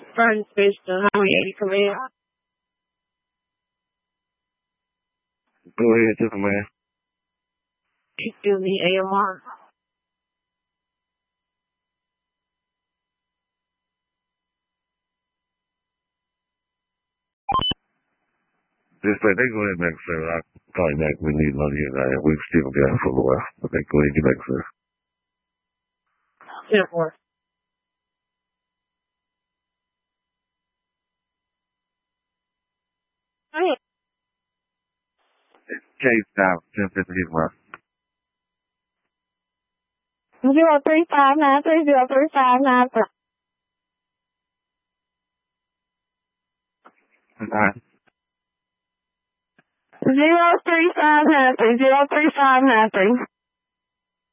Burn Station, Highway 80 Command. Go ahead, to command. Do the AMR. Just say, they go ahead back, sir. I'll call you back. We need money here. We've still got it for a while. Okay, go ahead, get back, sir. 10-4. Case down, 1050 he's mark. 03593, 03593. Alright. 03593, 03593.